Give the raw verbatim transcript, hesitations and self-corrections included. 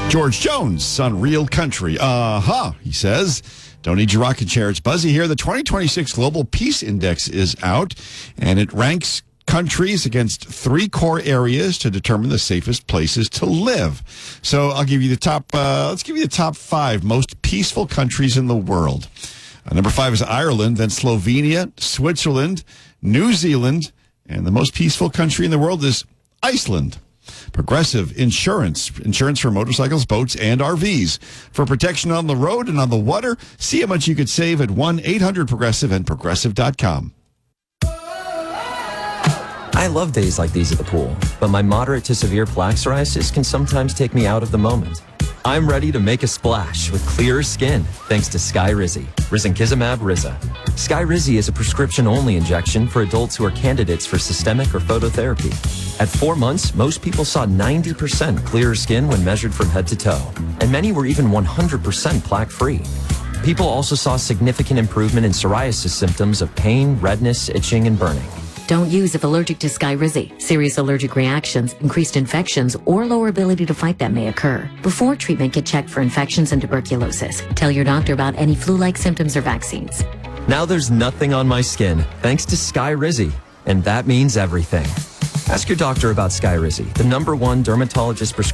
George Jones on Real Country. Uh-huh, he says. Don't need your rocking chair. It's Buzzy here. The twenty twenty-six Global Peace Index is out, and it ranks countries against three core areas to determine the safest places to live. So I'll give you the top, uh, let's give you the top five most peaceful countries in the world. Uh, number five is Ireland, then Slovenia, Switzerland, New Zealand, and the most peaceful country in the world is Iceland. Progressive Insurance. Insurance for motorcycles, boats, and R Vs. For protection on the road and on the water, see how much you could save at one eight hundred progressive and progressive dot com. I love days like these at the pool, but my moderate to severe plaque psoriasis can sometimes take me out of the moment. I'm ready to make a splash with clearer skin thanks to Skyrizi, risankizumab Riza. Skyrizi is a prescription-only injection for adults who are candidates for systemic or phototherapy. At four months, most people saw ninety percent clearer skin when measured from head to toe, and many were even one hundred percent plaque-free. People also saw significant improvement in psoriasis symptoms of pain, redness, itching, and burning. Don't use if allergic to Skyrizi. Serious allergic reactions, increased infections, or lower ability to fight them may occur. Before treatment, get checked for infections and tuberculosis. Tell your doctor about any flu-like symptoms or vaccines. Now there's nothing on my skin thanks to Skyrizi, and that means everything. Ask your doctor about Skyrizi, the number one dermatologist prescription